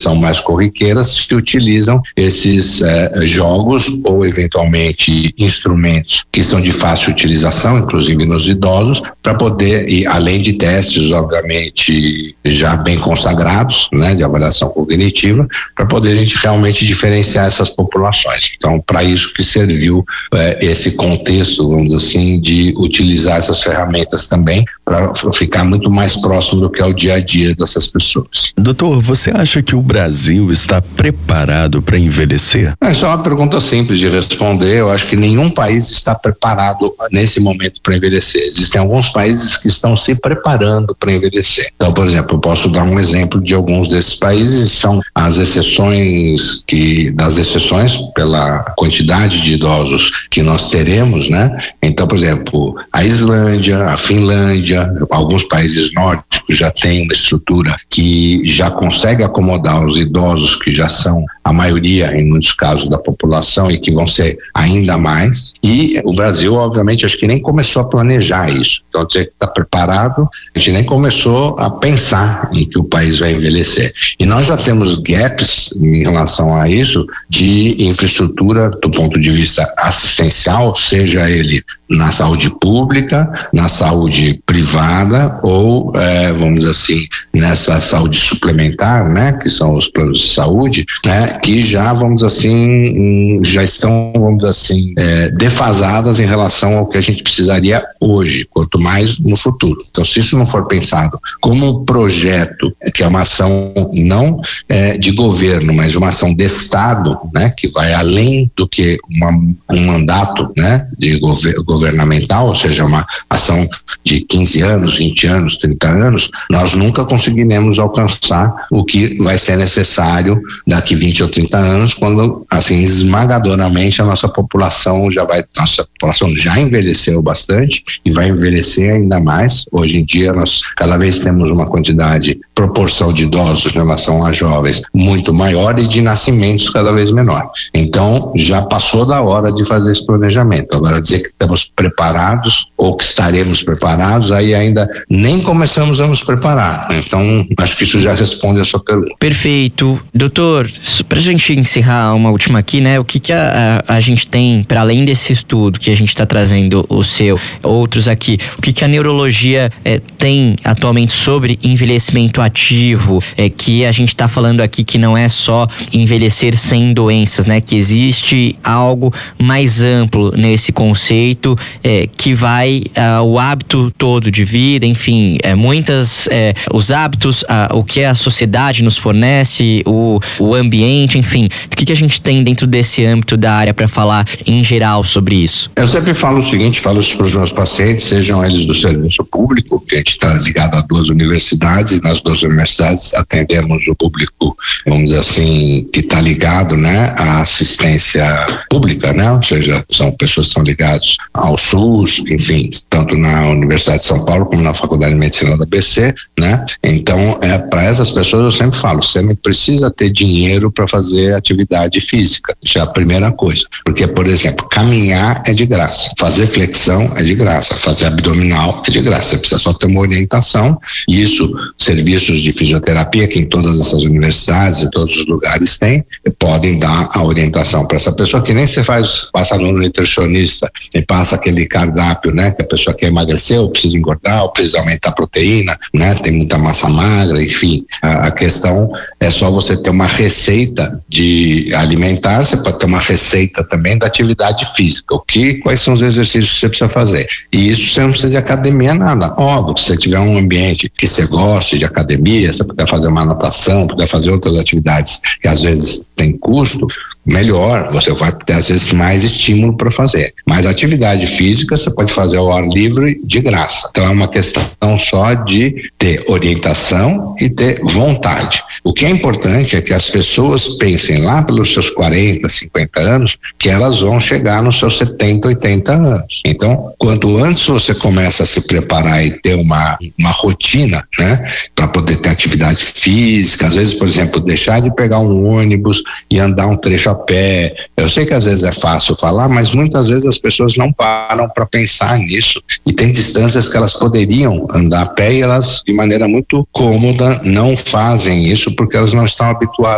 são mais corriqueiras, se utilizam esses jogos ou eventualmente instrumentos que são de fácil utilização, inclusive nos idosos, para poder, e além de testes obviamente já bem consagrados, né, de avaliação cognitiva, para poder a gente realmente diferenciar essas populações. Então, para isso que serviu esse contexto, vamos dizer assim, de utilizar essas ferramentas também para ficar muito mais próximo do que é o dia a dia dessas pessoas. Doutor, você acha que o Brasil está preparado para envelhecer? Isso é uma pergunta simples de responder. Eu acho que nenhum país está preparado nesse momento para envelhecer. Existem alguns países que estão se preparando para envelhecer. Então, por exemplo, eu posso dar um exemplo de alguns desses países, são as exceções das exceções pela quantidade de idosos que nós teremos, né? Então, por exemplo, a Islândia, a Finlândia, alguns países nórdicos já têm uma estrutura que já consegue acomodar os idosos que já são a maioria, em muitos casos, da população e que vão ser ainda mais. E o Brasil, obviamente, acho que nem começou a planejar isso. Então, dizer que está preparado, a gente nem começou a pensar em que o país vai envelhecer. E nós já temos gaps em relação a isso de infraestrutura do ponto de vista assistencial, seja ele na saúde pública, na saúde privada ou, vamos dizer assim, nessa saúde suplementar, né, que são os planos de saúde, né, que já, vamos dizer assim, já estão, vamos dizer assim, defasadas em relação ao que a gente precisaria hoje, quanto mais no futuro. Então, se isso não for pensado como um projeto, que é uma ação não de governo, mas uma ação de Estado, né, que vai além do que um mandato, né, de governamental, ou seja, uma ação de 15 anos, 20 anos, 30 anos, nós nunca conseguiremos alcançar o que vai ser necessário daqui 20 ou 30 anos, quando, assim, esmagadoramente a nossa população já envelheceu bastante e vai envelhecer ainda mais. Hoje em dia nós cada vez temos uma proporção de idosos em relação a jovens muito maior e de nascimentos cada vez menor. Então, já passou da hora de fazer esse planejamento. Agora, dizer que estamos preparados ou que estaremos preparados, aí ainda nem começamos a nos preparar. Então, acho que isso já responde a sua pergunta. Perfeito. Doutor, pra gente encerrar uma última aqui, né? O que a gente tem, para além desse estudo que a gente está trazendo, o seu, outros aqui, o que a neurologia tem atualmente sobre envelhecimento ativo, que a gente está falando aqui que não é só envelhecer sem doenças, né? Que existe algo mais amplo nesse conceito, que vai o hábito todo de vida, enfim, os hábitos, o que a sociedade nos fornece, o ambiente, enfim, o que a gente tem dentro desse âmbito da área para falar em geral sobre isso? Eu sempre falo o seguinte, falo isso para os meus pacientes, sejam eles do serviço público, que a gente está ligado a 2 universidades, e nas 2 universidades atendemos o público, vamos dizer assim, que está ligado, né, à assistência pública, né, ou seja, são pessoas que estão ligadas ao SUS, enfim, tanto na Universidade de São Paulo como na Faculdade de Medicina da ABC, né? Então, para essas pessoas eu sempre falo, você não precisa ter dinheiro para fazer atividade física, isso é a primeira coisa, porque, por exemplo, caminhar é de graça, fazer flexão é de graça, fazer abdominal é de graça, você precisa só ter uma orientação, e isso, serviços de fisioterapia que em todas essas universidades e todos os lugares tem, podem dar a orientação para essa pessoa, que nem você passa no nutricionista e passa aquele cardápio, né, que a pessoa quer emagrecer, ou precisa engordar, ou precisa aumentar a proteína, né, tem muita massa magra, enfim, a questão é só você ter uma receita de alimentar, você pode ter uma receita também da atividade física, quais são os exercícios que você precisa fazer, e isso você não precisa de academia nada, óbvio, se você tiver um ambiente que você goste de academia, você puder fazer uma natação, puder fazer outras atividades que às vezes tem custo, melhor, você vai ter às vezes mais estímulo para fazer, mas a atividade física você pode fazer ao ar livre de graça, então é uma questão só de ter orientação e ter vontade. O que é importante é que as pessoas pensem lá pelos seus 40, 50 anos, que elas vão chegar nos seus 70, 80 anos. Então, quanto antes você começa a se preparar e ter uma rotina, né, para poder ter atividade física, às vezes, por exemplo, deixar de pegar um ônibus e andar um trecho a pé. Eu sei que às vezes é fácil falar, mas muitas vezes as pessoas não param para pensar nisso. E tem distâncias que elas poderiam andar a pé e elas, de maneira muito cômoda, não fazem isso porque elas não estão habituadas